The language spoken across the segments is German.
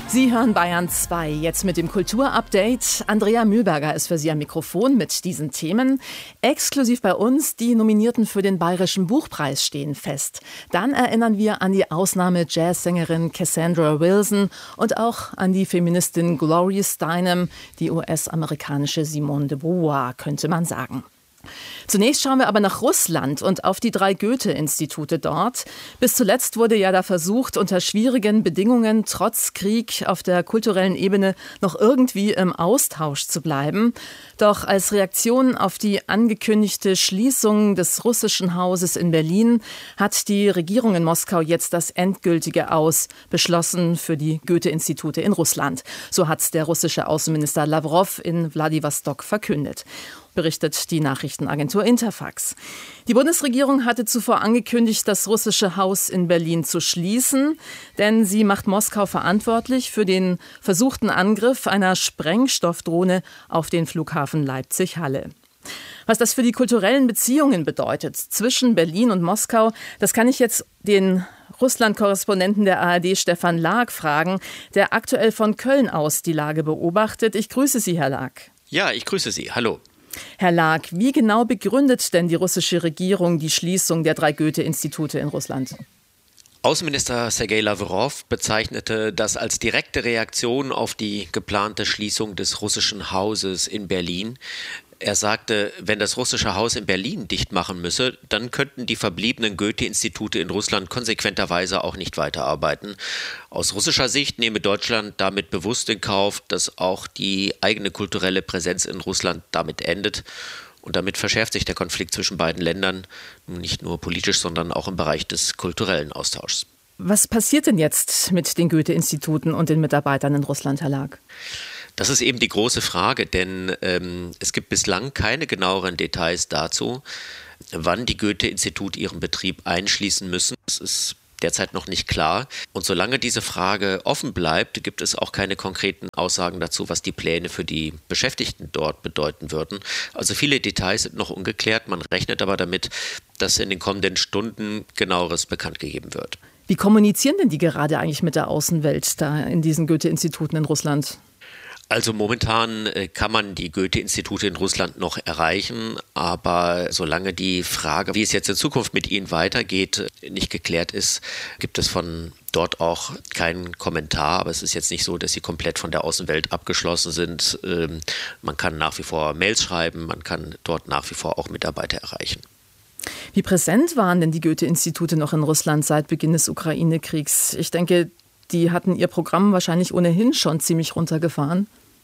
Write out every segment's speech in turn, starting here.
Sie hören Bayern 2, jetzt mit dem Kulturupdate. Andrea Mühlberger ist für Sie am Mikrofon mit diesen Themen. Exklusiv bei uns, die Nominierten für den Bayerischen Buchpreis stehen fest. Dann erinnern wir an die Ausnahme-Jazzsängerin Cassandra Wilson und auch an die Feministin Gloria Steinem, die US-amerikanische Simone de Beauvoir, könnte man sagen. Zunächst schauen wir aber nach Russland und auf die 3 Goethe-Institute dort. Bis zuletzt wurde ja da versucht, unter schwierigen Bedingungen trotz Krieg auf der kulturellen Ebene noch irgendwie im Austausch zu bleiben. Doch als Reaktion auf die angekündigte Schließung des russischen Hauses in Berlin hat die Regierung in Moskau jetzt das endgültige Aus beschlossen für die Goethe-Institute in Russland. So hat der russische Außenminister Lawrow in Wladiwostok verkündet, berichtet die Nachrichtenagentur Interfax. Die Bundesregierung hatte zuvor angekündigt, das russische Haus in Berlin zu schließen, denn sie macht Moskau verantwortlich für den versuchten Angriff einer Sprengstoffdrohne auf den Flughafen Leipzig-Halle. Was das für die kulturellen Beziehungen bedeutet zwischen Berlin und Moskau, das kann ich jetzt den Russland-Korrespondenten der ARD Stefan Lag fragen, der aktuell von Köln aus die Lage beobachtet. Ich grüße Sie, Herr Lag. Ja, ich grüße Sie. Hallo. Herr Lag, wie genau begründet denn die russische Regierung die Schließung der 3 Goethe-Institute in Russland? Außenminister Sergei Lawrow bezeichnete das als direkte Reaktion auf die geplante Schließung des russischen Hauses in Berlin. Er sagte, wenn das russische Haus in Berlin dicht machen müsse, dann könnten die verbliebenen Goethe-Institute in Russland konsequenterweise auch nicht weiterarbeiten. Aus russischer Sicht nehme Deutschland damit bewusst in Kauf, dass auch die eigene kulturelle Präsenz in Russland damit endet. Und damit verschärft sich der Konflikt zwischen beiden Ländern, nicht nur politisch, sondern auch im Bereich des kulturellen Austauschs. Was passiert denn jetzt mit den Goethe-Instituten und den Mitarbeitern in Russland, Herr Lag? Das ist eben die große Frage, denn es gibt bislang keine genaueren Details dazu, wann die Goethe-Institute ihren Betrieb einschließen müssen. Das ist derzeit noch nicht klar. Und solange diese Frage offen bleibt, gibt es auch keine konkreten Aussagen dazu, was die Pläne für die Beschäftigten dort bedeuten würden. Also viele Details sind noch ungeklärt. Man rechnet aber damit, dass in den kommenden Stunden genaueres bekannt gegeben wird. Wie kommunizieren denn die gerade eigentlich mit der Außenwelt da in diesen Goethe-Instituten in Russland? Also momentan kann man die Goethe-Institute in Russland noch erreichen, aber solange die Frage, wie es jetzt in Zukunft mit ihnen weitergeht, nicht geklärt ist, gibt es von dort auch keinen Kommentar. Aber es ist jetzt nicht so, dass sie komplett von der Außenwelt abgeschlossen sind. Man kann nach wie vor Mails schreiben, man kann dort nach wie vor auch Mitarbeiter erreichen. Wie präsent waren denn die Goethe-Institute noch in Russland seit Beginn des Ukraine-Kriegs? Ich denke, die hatten ihr Programm wahrscheinlich ohnehin schon ziemlich runtergefahren.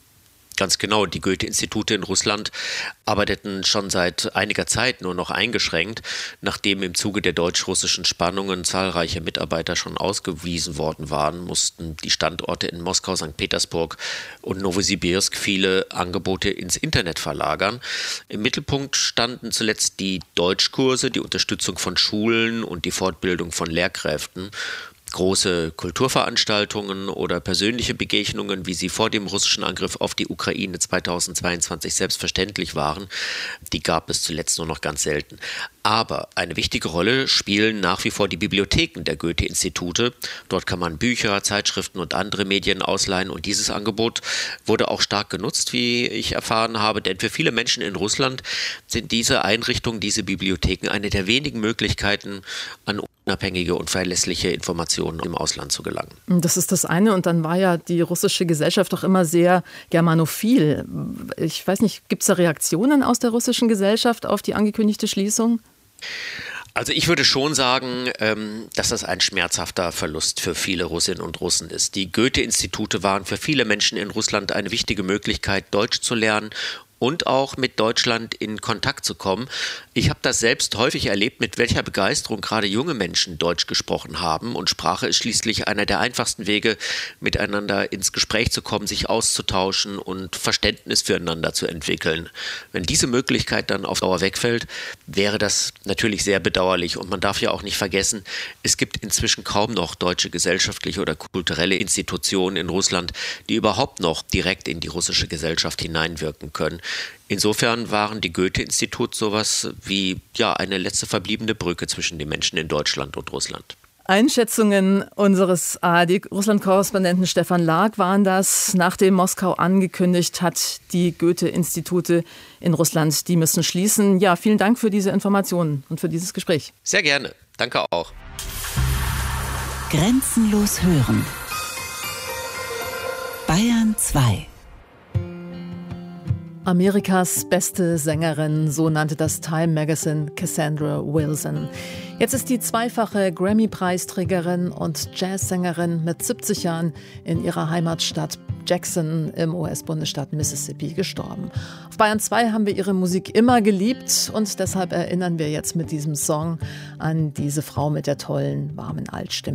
Ganz genau, die Goethe-Institute in Russland arbeiteten schon seit einiger Zeit nur noch eingeschränkt, nachdem im Zuge der deutsch-russischen Spannungen zahlreiche Mitarbeiter schon ausgewiesen worden waren, mussten die Standorte in Moskau, St. Petersburg und Nowosibirsk viele Angebote ins Internet verlagern. Im Mittelpunkt standen zuletzt die Deutschkurse, die Unterstützung von Schulen und die Fortbildung von Lehrkräften. Große Kulturveranstaltungen oder persönliche Begegnungen, wie sie vor dem russischen Angriff auf die Ukraine 2022 selbstverständlich waren, die gab es zuletzt nur noch ganz selten. Aber eine wichtige Rolle spielen nach wie vor die Bibliotheken der Goethe-Institute. Dort kann man Bücher, Zeitschriften und andere Medien ausleihen. Und dieses Angebot wurde auch stark genutzt, wie ich erfahren habe. Denn für viele Menschen in Russland sind diese Einrichtungen, diese Bibliotheken eine der wenigen Möglichkeiten, an unabhängige und verlässliche Informationen im Ausland zu gelangen. Das ist das eine. Und dann war ja die russische Gesellschaft doch immer sehr germanophil. Ich weiß nicht, gibt es da Reaktionen aus der russischen Gesellschaft auf die angekündigte Schließung? Also ich würde schon sagen, dass das ein schmerzhafter Verlust für viele Russinnen und Russen ist. Die Goethe-Institute waren für viele Menschen in Russland eine wichtige Möglichkeit, Deutsch zu lernen und auch mit Deutschland in Kontakt zu kommen. Ich habe das selbst häufig erlebt, mit welcher Begeisterung gerade junge Menschen Deutsch gesprochen haben. Und Sprache ist schließlich einer der einfachsten Wege, miteinander ins Gespräch zu kommen, sich auszutauschen und Verständnis füreinander zu entwickeln. Wenn diese Möglichkeit dann auf Dauer wegfällt, wäre das natürlich sehr bedauerlich. Und man darf ja auch nicht vergessen, es gibt inzwischen kaum noch deutsche gesellschaftliche oder kulturelle Institutionen in Russland, die überhaupt noch direkt in die russische Gesellschaft hineinwirken können. Insofern waren die Goethe-Institute sowas wie eine letzte verbliebene Brücke zwischen den Menschen in Deutschland und Russland. Einschätzungen unseres ARD-Russland-Korrespondenten Stefan Lag waren das. Nachdem Moskau angekündigt hat, die Goethe-Institute in Russland, die müssen schließen. Ja, vielen Dank für diese Informationen und für dieses Gespräch. Sehr gerne. Danke auch. Grenzenlos hören. Bayern 2. Amerikas beste Sängerin, so nannte das Time Magazine Cassandra Wilson. Jetzt ist die zweifache Grammy-Preisträgerin und Jazzsängerin mit 70 Jahren in ihrer Heimatstadt Jackson im US-Bundesstaat Mississippi gestorben. Auf Bayern 2 haben wir ihre Musik immer geliebt und deshalb erinnern wir jetzt mit diesem Song an diese Frau mit der tollen, warmen Altstimme.